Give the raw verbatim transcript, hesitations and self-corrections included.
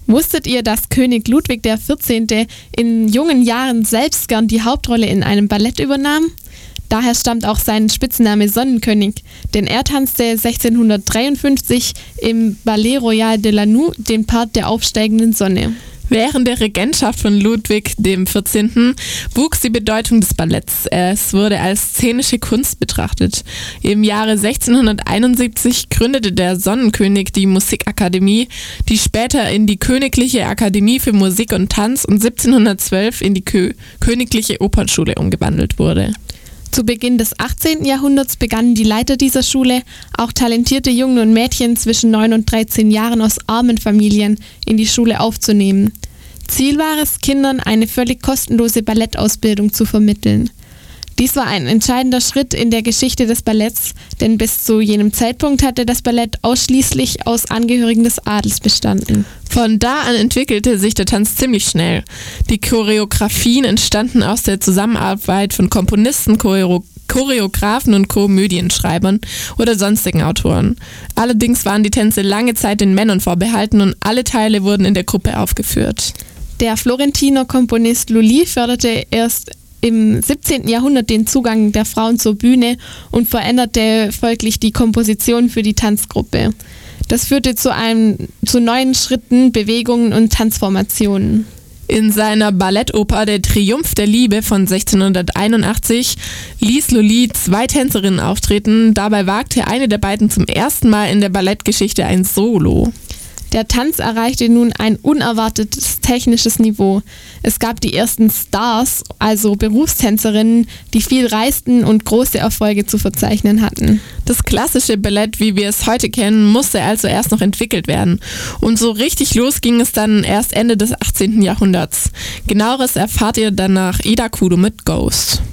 Wusstet ihr, dass König Ludwig der vierzehnte. in jungen Jahren selbst gern die Hauptrolle in einem Ballett übernahm? Daher stammt auch sein Spitzname Sonnenkönig, denn er tanzte sechzehnhundertdreiundfünfzig im Ballet Royal de Lannou den Part der aufsteigenden Sonne. Während der Regentschaft von Ludwig der vierzehnte. wuchs die Bedeutung des Balletts. Es wurde als szenische Kunst betrachtet. Im Jahre sechzehnhunderteinundsiebzig gründete der Sonnenkönig die Musikakademie, die später in die Königliche Akademie für Musik und Tanz und siebzehnhundertzwölf in die Kö- Königliche Opernschule umgewandelt wurde. Zu Beginn des achtzehnten. Jahrhunderts begannen die Leiter dieser Schule, auch talentierte Jungen und Mädchen zwischen neun und dreizehn Jahren aus armen Familien in die Schule aufzunehmen. Ziel war es, Kindern eine völlig kostenlose Ballettausbildung zu vermitteln. Dies war ein entscheidender Schritt in der Geschichte des Balletts, denn bis zu jenem Zeitpunkt hatte das Ballett ausschließlich aus Angehörigen des Adels bestanden. Von da an entwickelte sich der Tanz ziemlich schnell. Die Choreografien entstanden aus der Zusammenarbeit von Komponisten, Choreo- Choreografen und Komödienschreibern oder sonstigen Autoren. Allerdings waren die Tänze lange Zeit den Männern vorbehalten und alle Teile wurden in der Gruppe aufgeführt. Der Florentiner Komponist Lully förderte erst im siebzehnten. Jahrhundert den Zugang der Frauen zur Bühne und veränderte folglich die Komposition für die Tanzgruppe. Das führte zu, einem, zu neuen Schritten, Bewegungen und Tanzformationen. In seiner Ballettoper Der Triumph der Liebe von sechzehnhunderteinundachtzig ließ Lully zwei Tänzerinnen auftreten. Dabei wagte eine der beiden zum ersten Mal in der Ballettgeschichte ein Solo. Der Tanz erreichte nun ein unerwartetes technisches Niveau. Es gab die ersten Stars, also Berufstänzerinnen, die viel reisten und große Erfolge zu verzeichnen hatten. Das klassische Ballett, wie wir es heute kennen, musste also erst noch entwickelt werden. Und so richtig los ging es dann erst Ende des achtzehnten. Jahrhunderts. Genaueres erfahrt ihr dann nach Ida Kudo mit Ghost.